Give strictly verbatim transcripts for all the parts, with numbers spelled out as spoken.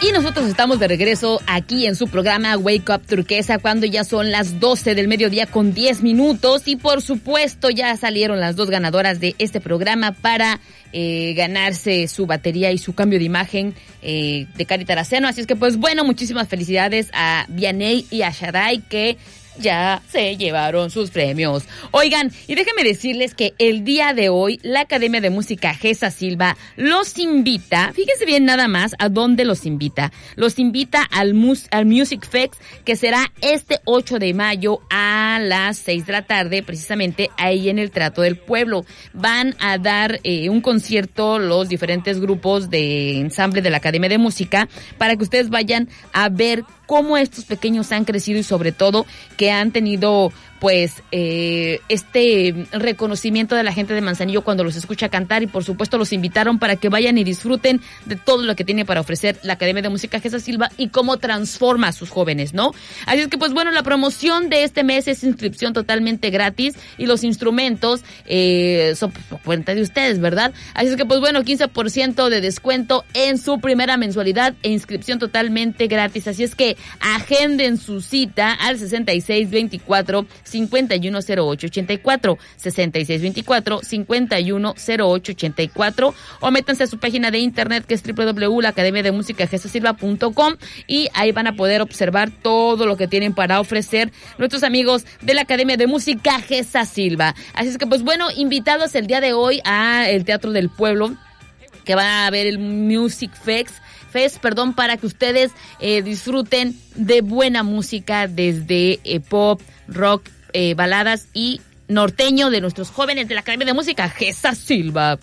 Y nosotros estamos de regreso aquí en su programa Wake Up Turquesa, cuando ya son las doce del mediodía con diez minutos. Y por supuesto ya salieron las dos ganadoras de este programa para eh, ganarse su batería y su cambio de imagen eh, de Cari Taraceno. Así es que pues bueno, muchísimas felicidades a Vianey y a Shaddai, que ya se llevaron sus premios. Oigan, y déjenme decirles que el día de hoy la Academia de Música Gesa Silva los invita, fíjense bien nada más a dónde los invita. Los invita al, mus, al Music Fest, que será este ocho de mayo a las seis de la tarde, precisamente ahí en el Teatro del Pueblo. Van a dar eh, un concierto los diferentes grupos de ensamble de la Academia de Música para que ustedes vayan a ver cómo estos pequeños han crecido y sobre todo que han tenido pues eh, este reconocimiento de la gente de Manzanillo cuando los escucha cantar, y por supuesto los invitaron para que vayan y disfruten de todo lo que tiene para ofrecer la Academia de Música Gesa Silva y cómo transforma a sus jóvenes, ¿no? Así es que pues bueno, la promoción de este mes es inscripción totalmente gratis y los instrumentos eh, son por cuenta de ustedes, ¿verdad? Así es que pues bueno, quince por ciento de descuento en su primera mensualidad e inscripción totalmente gratis. Así es que agenden su cita al sesenta y seis veinticuatro cincuenta y uno cero ocho ochenta y cuatro, sesenta y seis veinticuatro cincuenta y uno cero ocho ochenta y cuatro, o métanse a su página de internet, que es doble u doble u doble u punto la academia de música gesa silva punto com, y ahí van a poder observar todo lo que tienen para ofrecer nuestros amigos de la Academia de Música Gesa Silva. Así es que pues bueno, invitados el día de hoy a el Teatro del Pueblo, que va a haber el Music Fest, Fest, perdón, para que ustedes eh, disfruten de buena música desde eh, pop, rock, eh, baladas y norteño de nuestros jóvenes de la Academia de Música Gesa Silva.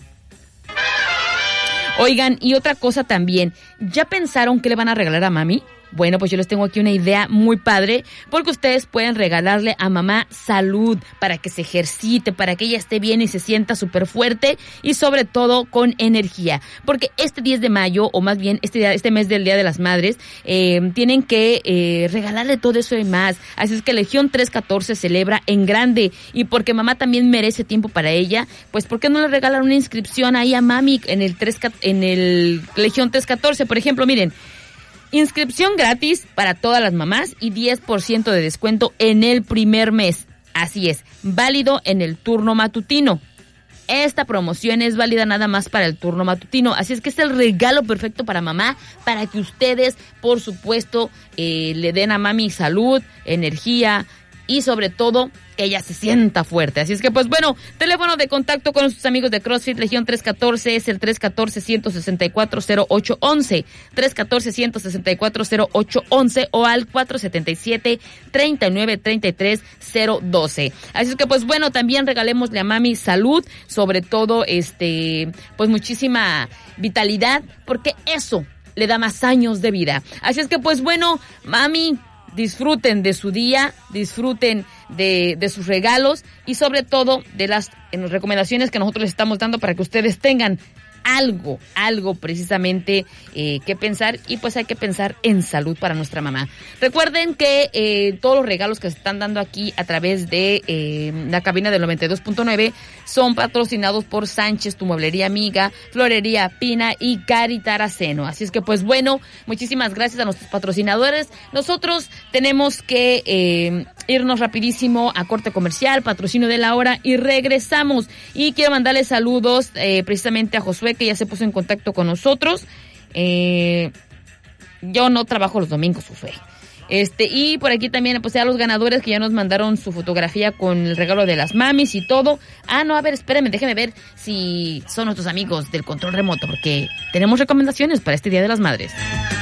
Oigan, y otra cosa también, ¿ya pensaron qué le van a regalar a mami? Bueno, pues yo les tengo aquí una idea muy padre, porque ustedes pueden regalarle a mamá salud para que se ejercite, para que ella esté bien y se sienta súper fuerte y sobre todo con energía. Porque este diez de mayo, o más bien este, este mes del Día de las Madres, eh, tienen que eh, regalarle todo eso y más. Así es que Legión trescientos catorce celebra en grande, y porque mamá también merece tiempo para ella, pues ¿por qué no le regalan una inscripción ahí a mami en el, tres, en el Legión trescientos catorce? Por ejemplo, miren, inscripción gratis para todas las mamás y diez por ciento de descuento en el primer mes. Así es, válido en el turno matutino. Esta promoción es válida nada más para el turno matutino, así es que es el regalo perfecto para mamá, para que ustedes, por supuesto, eh, le den a mami salud, energía y sobre todo que ella se sienta fuerte. Así es que pues bueno, teléfono de contacto con nuestros amigos de CrossFit Legión trescientos catorce es el tres uno cuatro, uno seis cuatro, cero ocho once, tres uno cuatro, uno seis cuatro, cero ocho once, o al cuatro siete siete, tres nueve tres tres, cero doce. Así es que pues bueno, también regalémosle a mami salud, sobre todo este pues muchísima vitalidad, porque eso le da más años de vida. Así es que pues bueno, mami, disfruten de su día, disfruten de, de sus regalos y sobre todo de las en las recomendaciones que nosotros les estamos dando para que ustedes tengan algo, algo precisamente eh, que pensar, y pues hay que pensar en salud para nuestra mamá. Recuerden que eh, todos los regalos que se están dando aquí a través de eh, la cabina del noventa y dos punto nueve son patrocinados por Sánchez, tu mueblería amiga, Florería Pina y Cari Taraceno. Así es que pues bueno, muchísimas gracias a nuestros patrocinadores. Nosotros tenemos que eh, irnos rapidísimo a corte comercial, patrocinio de la hora, y regresamos. Y quiero mandarle saludos eh, precisamente a Josué, que ya se puso en contacto con nosotros. Eh, yo no trabajo los domingos, Josué. Este, y por aquí también pues a los ganadores que ya nos mandaron su fotografía con el regalo de las mamis y todo. Ah, no, a ver, espérenme, déjenme ver si son nuestros amigos del control remoto, porque tenemos recomendaciones para este Día de las Madres.